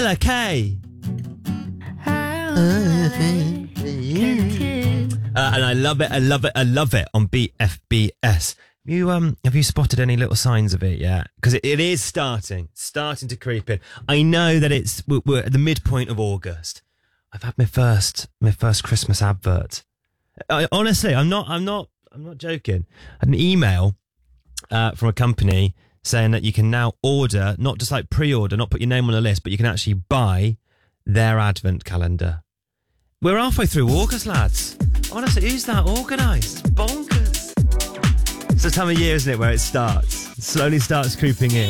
Tyler K. And I love it on BFBS. Have you spotted any little signs of it yet? Because it is starting to creep in. I know that we're at the midpoint of August. I've had my first Christmas advert. Honestly, I'm not joking. I had an email from a company saying that you can now order, not just like pre-order, not put your name on the list, but you can actually buy their advent calendar. We're halfway through August, lads. Honestly, who's that organised? Bonkers. It's the time of year, isn't it, where it slowly starts creeping in.